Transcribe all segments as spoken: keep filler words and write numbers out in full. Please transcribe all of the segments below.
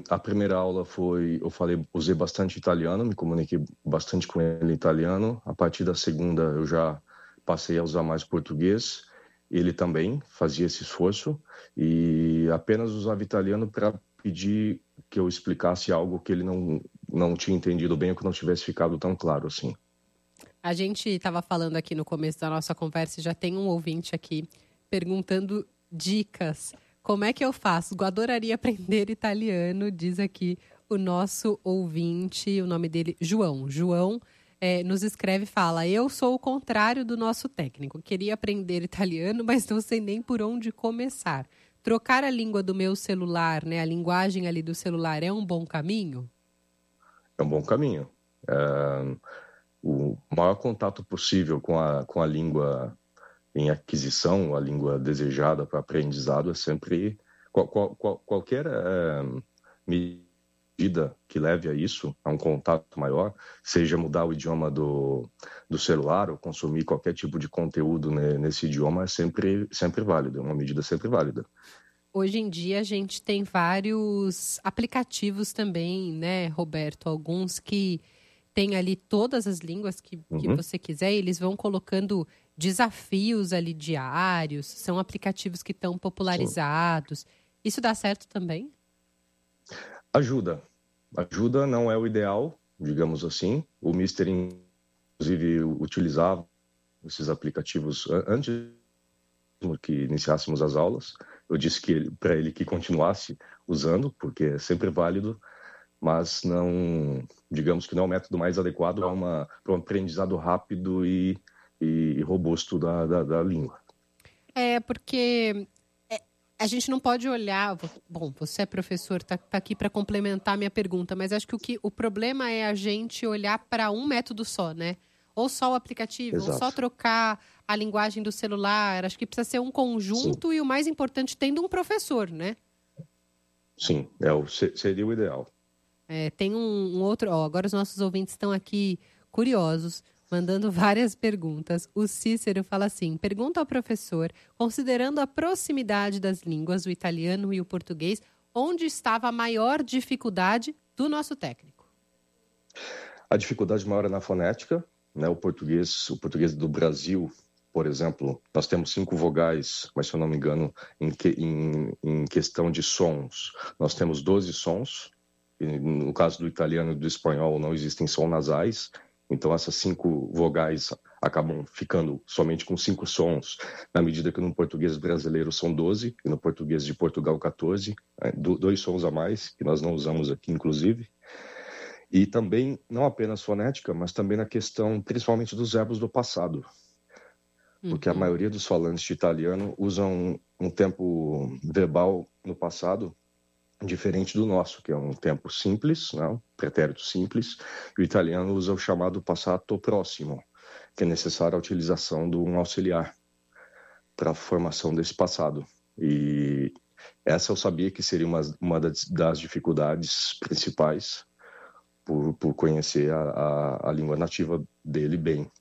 a primeira aula foi, eu falei, usei bastante italiano, me comuniquei bastante com ele em italiano. A partir da segunda eu já passei a usar mais português. Ele também fazia esse esforço e apenas usava italiano para pedir que eu explicasse algo que ele não, não tinha entendido bem ou que não tivesse ficado tão claro assim. A gente estava falando aqui no começo da nossa conversa e já tem um ouvinte aqui perguntando dicas. Como é que eu faço? Eu adoraria aprender italiano, diz aqui o nosso ouvinte, o nome dele, João. João é, nos escreve e fala: eu sou o contrário do nosso técnico. Queria aprender italiano, mas não sei nem por onde começar. Trocar a língua do meu celular, né, a linguagem ali do celular, é um bom caminho? É um bom caminho. É, o maior contato possível com a, com a língua em aquisição, a língua desejada para aprendizado é sempre qual, qual, qual, qualquer é, medida que leve a isso, a um contato maior, seja mudar o idioma do, do celular ou consumir qualquer tipo de conteúdo nesse idioma, é sempre, sempre válido, é uma medida sempre válida. Hoje em dia a gente tem vários aplicativos também, né, Roberto? Alguns que tem ali todas as línguas que, uhum. que você quiser, e eles vão colocando desafios ali diários, são aplicativos que estão popularizados. Sim. Isso dá certo também? Ajuda. Ajuda, não é o ideal, digamos assim. O mister, inclusive, utilizava esses aplicativos antes que iniciássemos as aulas. Eu disse que para ele que continuasse usando, porque é sempre válido, mas não, digamos que não é o método mais adequado para, uma, para um aprendizado rápido e, e robusto da, da, da língua. É, porque é, a gente não pode olhar... Bom, você é professor, está tá aqui para complementar a minha pergunta, mas acho que o, que o problema é a gente olhar para um método só, né? Ou só o aplicativo, Exato. ou só trocar a linguagem do celular. Acho que precisa ser um conjunto. Sim. E o mais importante, tendo um professor, né? Sim, é o, seria o ideal. É, tem um, um outro... Ó, agora os nossos ouvintes estão aqui curiosos, mandando várias perguntas. O Cícero fala assim: pergunta ao professor, considerando a proximidade das línguas, o italiano e o português, onde estava a maior dificuldade do nosso técnico? A dificuldade maior é na fonética, né? O português, o português do Brasil, por exemplo, nós temos cinco vogais, mas se eu não me engano, em, que, em, em questão de sons, nós temos doze sons. No caso do italiano e do espanhol, não existem sons nasais. Então, essas cinco vogais acabam ficando somente com cinco sons, na medida que no português brasileiro são doze, e no português de Portugal, quatorze, dois sons a mais, que nós não usamos aqui, inclusive. E também, não apenas fonética, mas também na questão, principalmente, dos verbos do passado. Porque uhum. a maioria dos falantes de italiano usam um tempo verbal no passado diferente do nosso, que é um tempo simples, né? Um pretérito simples. E o italiano usa o chamado passato próximo, que é necessária a utilização de um auxiliar para a formação desse passado. E essa eu sabia que seria uma, uma das, das dificuldades principais por, por conhecer a, a, a língua nativa dele bem.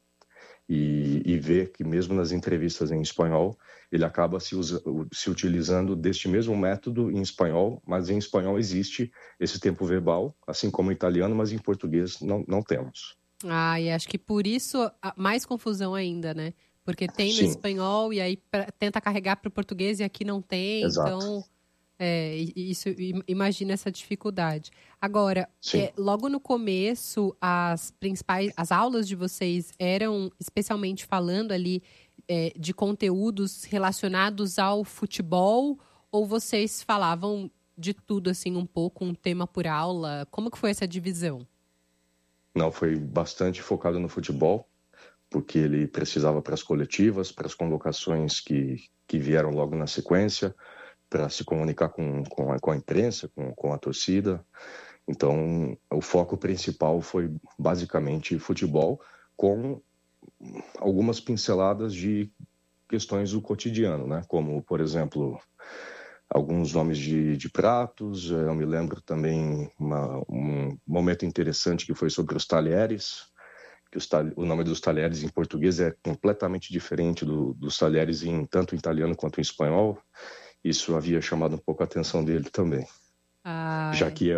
E, e ver que mesmo nas entrevistas em espanhol, ele acaba se, usa, se utilizando deste mesmo método em espanhol, mas em espanhol existe esse tempo verbal, assim como em italiano, mas em português não, não temos. Ah, e acho que por isso mais confusão ainda, né? Porque tem no Sim. espanhol e aí pra, tenta carregar para o português e aqui não tem, Exato. Então... É, isso, imagina essa dificuldade. Agora, é, logo no começo, as principais, as aulas de vocês eram especialmente falando ali é, de conteúdos relacionados ao futebol, ou vocês falavam de tudo, assim, um pouco, um tema por aula? Como que foi essa divisão? Não, foi bastante focado no futebol, porque ele precisava para as coletivas, para as convocações que, que vieram logo na sequência, para se comunicar com, com, a, com a imprensa, com, com a torcida. Então, o foco principal foi basicamente futebol, com algumas pinceladas de questões do cotidiano, né? Como, por exemplo, alguns nomes de, de pratos. Eu me lembro também uma, um momento interessante que foi sobre os talheres, que os tal, o nome dos talheres em português é completamente diferente do, dos talheres em tanto em italiano quanto em espanhol. Isso havia chamado um pouco a atenção dele também. Ah, já é. que é